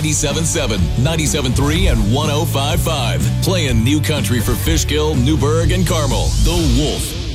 97.7, 97.3, and 105.5. Playing new country for Fishkill, Newburgh, and Carmel. The Wolf.